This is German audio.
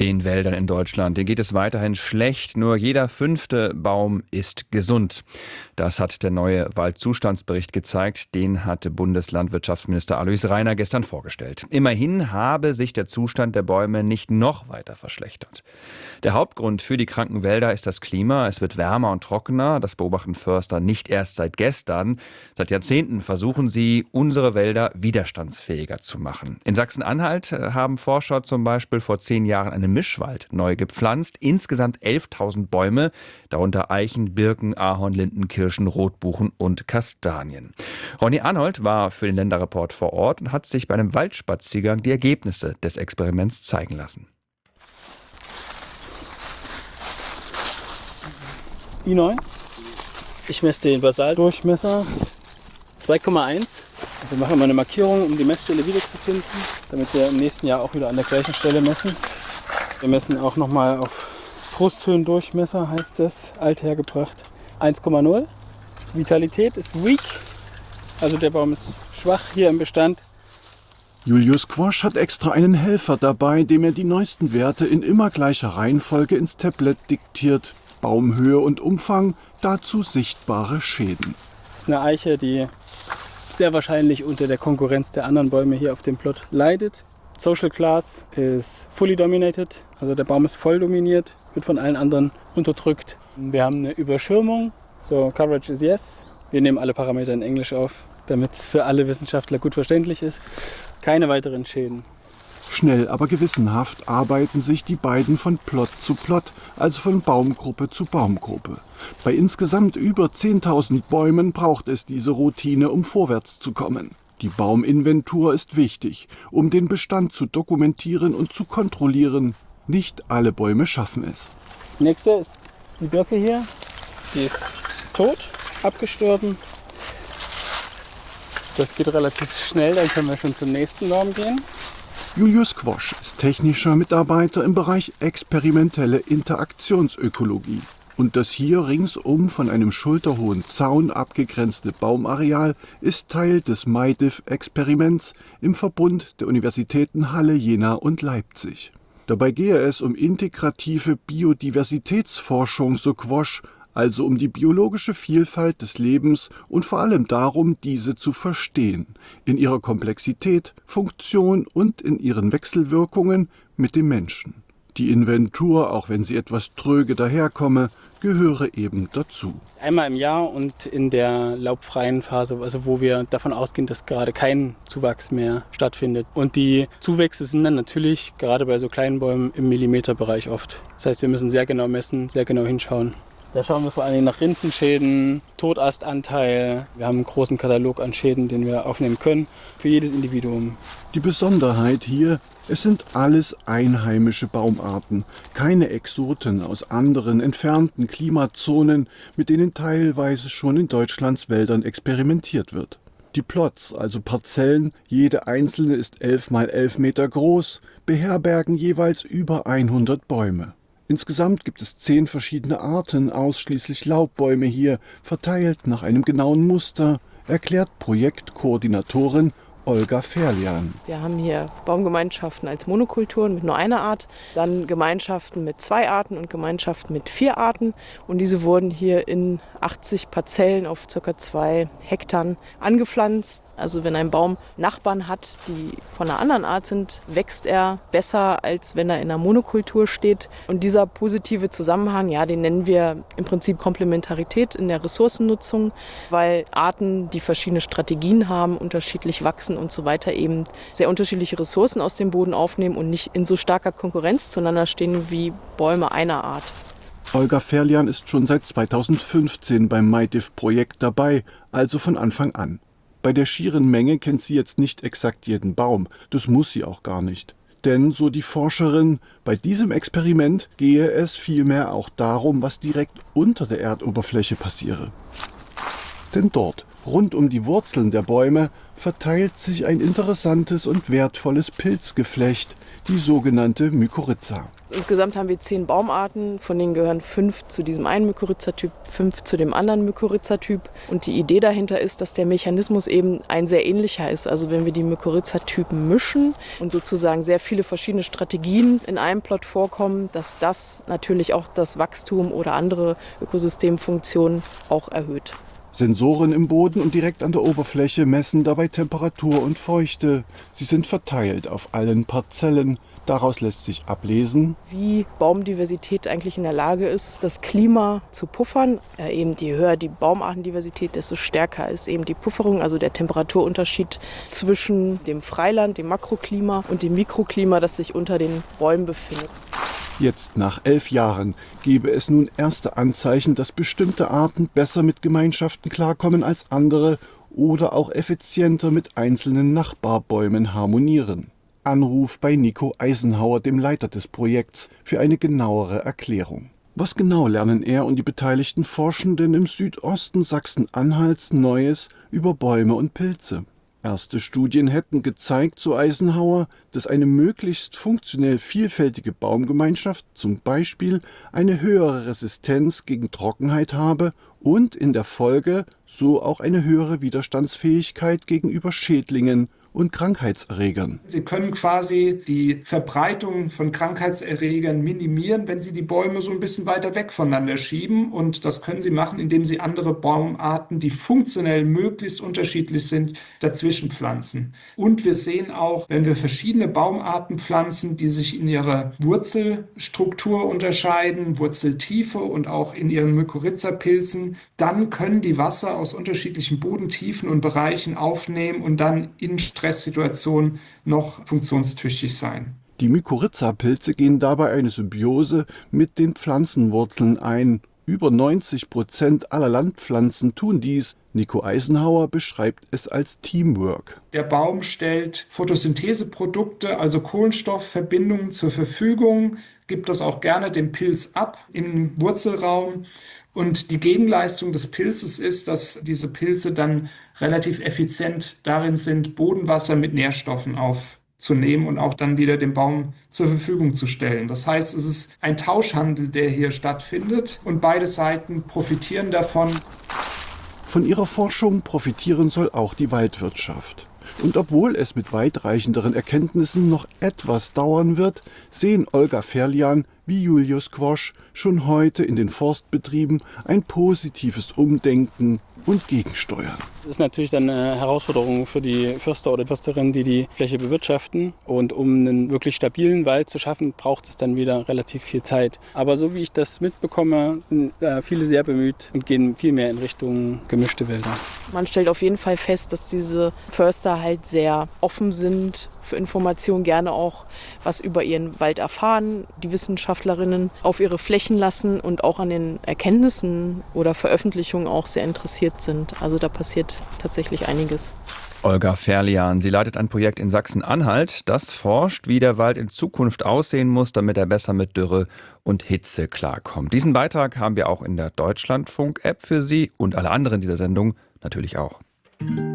Den Wäldern in Deutschland, denen geht es weiterhin schlecht. Nur jeder 5. Baum ist gesund. Das hat der neue Waldzustandsbericht gezeigt. Den hatte Bundeslandwirtschaftsminister Alois Rainer gestern vorgestellt. Immerhin habe sich der Zustand der Bäume nicht noch weiter verschlechtert. Der Hauptgrund für die kranken Wälder ist das Klima. Es wird wärmer und trockener. Das beobachten Förster nicht erst seit gestern. Seit Jahrzehnten versuchen sie, unsere Wälder widerstandsfähiger zu machen. In Sachsen-Anhalt haben Forscher zum Beispiel vor 10 Jahren einen Mischwald neu gepflanzt. Insgesamt 11.000 Bäume, darunter Eichen, Birken, Ahorn, Linden, Kirschen, Rotbuchen und Kastanien. Ronny Arnold war für den Länderreport vor Ort und hat sich bei einem Waldspaziergang die Ergebnisse des Experiments zeigen lassen. I9. Ich messe den Basaldurchmesser 2,1. Wir machen mal eine Markierung, um die Messstelle wiederzufinden, damit wir im nächsten Jahr auch wieder an der gleichen Stelle messen. Wir messen auch nochmal auf Brusthöhendurchmesser, heißt das, althergebracht. 1,0. Vitalität ist weak, also der Baum ist schwach hier im Bestand. Julius Quosch hat extra einen Helfer dabei, dem er die neuesten Werte in immer gleicher Reihenfolge ins Tablet diktiert. Baumhöhe und Umfang, dazu sichtbare Schäden. Das ist eine Eiche, die sehr wahrscheinlich unter der Konkurrenz der anderen Bäume hier auf dem Plot leidet. Social Class ist fully dominated, also der Baum ist voll dominiert, wird von allen anderen unterdrückt. Wir haben eine Überschirmung, so Coverage is yes. Wir nehmen alle Parameter in Englisch auf, damit es für alle Wissenschaftler gut verständlich ist. Keine weiteren Schäden. Schnell, aber gewissenhaft arbeiten sich die beiden von Plot zu Plot, also von Baumgruppe zu Baumgruppe. Bei insgesamt über 10.000 Bäumen braucht es diese Routine, um vorwärts zu kommen. Die Bauminventur ist wichtig, um den Bestand zu dokumentieren und zu kontrollieren. Nicht alle Bäume schaffen es. Nächste ist die Birke hier. Die ist tot, abgestorben. Das geht relativ schnell, dann können wir schon zum nächsten Baum gehen. Julius Quosch ist technischer Mitarbeiter im Bereich experimentelle Interaktionsökologie. Und das hier ringsum von einem schulterhohen Zaun abgegrenzte Baumareal ist Teil des MyDiff-Experiments im Verbund der Universitäten Halle, Jena und Leipzig. Dabei gehe es um integrative Biodiversitätsforschung, so Quosch, also um die biologische Vielfalt des Lebens und vor allem darum, diese zu verstehen, in ihrer Komplexität, Funktion und in ihren Wechselwirkungen mit dem Menschen. Die Inventur, auch wenn sie etwas tröge daherkomme, gehöre eben dazu. Einmal im Jahr und in der laubfreien Phase, also wo wir davon ausgehen, dass gerade kein Zuwachs mehr stattfindet. Und die Zuwächse sind dann natürlich gerade bei so kleinen Bäumen im Millimeterbereich oft. Das heißt, wir müssen sehr genau messen, sehr genau hinschauen. Da schauen wir vor allen Dingen nach Rindenschäden, Totastanteil. Wir haben einen großen Katalog an Schäden, den wir aufnehmen können, für jedes Individuum. Die Besonderheit hier, es sind alles einheimische Baumarten, keine Exoten aus anderen entfernten Klimazonen, mit denen teilweise schon in Deutschlands Wäldern experimentiert wird. Die Plots, also Parzellen, jede einzelne ist 11 mal 11 Meter groß, beherbergen jeweils über 100 Bäume. Insgesamt gibt es 10 verschiedene Arten, ausschließlich Laubbäume hier, verteilt nach einem genauen Muster, erklärt Projektkoordinatorin Olga Ferlian. Wir haben hier Baumgemeinschaften als Monokulturen mit nur einer Art, dann Gemeinschaften mit 2 Arten und Gemeinschaften mit 4 Arten. Und diese wurden hier in 80 Parzellen auf ca. 2 Hektar angepflanzt. Also wenn ein Baum Nachbarn hat, die von einer anderen Art sind, wächst er besser, als wenn er in einer Monokultur steht. Und dieser positive Zusammenhang, ja, den nennen wir im Prinzip Komplementarität in der Ressourcennutzung, weil Arten, die verschiedene Strategien haben, unterschiedlich wachsen und so weiter, eben sehr unterschiedliche Ressourcen aus dem Boden aufnehmen und nicht in so starker Konkurrenz zueinander stehen wie Bäume einer Art. Olga Ferlian ist schon seit 2015 beim MyDiff-Projekt dabei, also von Anfang an. Bei der schieren Menge kennt sie jetzt nicht exakt jeden Baum, das muss sie auch gar nicht. Denn, so die Forscherin, bei diesem Experiment gehe es vielmehr auch darum, was direkt unter der Erdoberfläche passiere. Denn dort, rund um die Wurzeln der Bäume, verteilt sich ein interessantes und wertvolles Pilzgeflecht, die sogenannte Mykorrhiza. Insgesamt haben wir 10 Baumarten, von denen gehören 5 zu diesem einen Mykorrhiza-Typ, 5 zu dem anderen Mykorrhiza-Typ. Und die Idee dahinter ist, dass der Mechanismus eben ein sehr ähnlicher ist. Also wenn wir die Mykorrhiza-Typen mischen und sozusagen sehr viele verschiedene Strategien in einem Plot vorkommen, dass das natürlich auch das Wachstum oder andere Ökosystemfunktionen auch erhöht. Sensoren im Boden und direkt an der Oberfläche messen dabei Temperatur und Feuchte. Sie sind verteilt auf allen Parzellen. Daraus lässt sich ablesen, wie Baumdiversität eigentlich in der Lage ist, das Klima zu puffern. Eben je höher die Baumartendiversität, desto stärker ist eben die Pufferung, also der Temperaturunterschied zwischen dem Freiland, dem Makroklima und dem Mikroklima, das sich unter den Bäumen befindet. jetzt nach 11 Jahren gebe es nun erste Anzeichen, dass bestimmte Arten besser mit Gemeinschaften klarkommen als andere oder auch effizienter mit einzelnen Nachbarbäumen harmonieren. Anruf bei Nico Eisenhauer, dem Leiter des Projekts, für eine genauere Erklärung. Was genau lernen er und die beteiligten Forschenden im Südosten Sachsen-Anhalts Neues über Bäume und Pilze? Erste Studien hätten gezeigt, so Eisenhauer, dass eine möglichst funktionell vielfältige Baumgemeinschaft zum Beispiel eine höhere Resistenz gegen Trockenheit habe und in der Folge so auch eine höhere Widerstandsfähigkeit gegenüber Schädlingen und Krankheitserregern. Sie können quasi die Verbreitung von Krankheitserregern minimieren, wenn Sie die Bäume so ein bisschen weiter weg voneinander schieben. Und das können Sie machen, indem Sie andere Baumarten, die funktionell möglichst unterschiedlich sind, dazwischen pflanzen. Und wir sehen auch, wenn wir verschiedene Baumarten pflanzen, die sich in ihrer Wurzelstruktur unterscheiden, Wurzeltiefe und auch in ihren Mykorrhiza-Pilzen, dann können die Wasser aus unterschiedlichen Bodentiefen und Bereichen aufnehmen und dann in Stresssituationen noch funktionstüchtig sein. Die Mykorrhiza-Pilze gehen dabei eine Symbiose mit den Pflanzenwurzeln ein. Über 90% aller Landpflanzen tun dies. Nico Eisenhauer beschreibt es als Teamwork. Der Baum stellt Photosyntheseprodukte, also Kohlenstoffverbindungen zur Verfügung, gibt das auch gerne dem Pilz ab im Wurzelraum. Und die Gegenleistung des Pilzes ist, dass diese Pilze dann relativ effizient darin sind, Bodenwasser mit Nährstoffen aufzunehmen und auch dann wieder dem Baum zur Verfügung zu stellen. Das heißt, es ist ein Tauschhandel, der hier stattfindet und beide Seiten profitieren davon. Von ihrer Forschung profitieren soll auch die Waldwirtschaft. Und obwohl es mit weitreichenderen Erkenntnissen noch etwas dauern wird, sehen Olga Ferlian wie Julius Quosch schon heute in den Forstbetrieben ein positives Umdenken und Gegensteuern. Das ist natürlich dann eine Herausforderung für die Förster oder Försterinnen, die die Fläche bewirtschaften. Und um einen wirklich stabilen Wald zu schaffen, braucht es dann wieder relativ viel Zeit. Aber so wie ich das mitbekomme, sind viele sehr bemüht und gehen viel mehr in Richtung gemischte Wälder. Man stellt auf jeden Fall fest, dass diese Förster halt sehr offen sind für Informationen, gerne auch was über ihren Wald erfahren, die Wissenschaftlerinnen auf ihre Flächen lassen und auch an den Erkenntnissen oder Veröffentlichungen auch sehr interessiert sind. Also da passiert tatsächlich einiges. Olga Ferlian, sie leitet ein Projekt in Sachsen-Anhalt, das forscht, wie der Wald in Zukunft aussehen muss, damit er besser mit Dürre und Hitze klarkommt. Diesen Beitrag haben wir auch in der Deutschlandfunk-App für Sie und alle anderen dieser Sendung natürlich auch.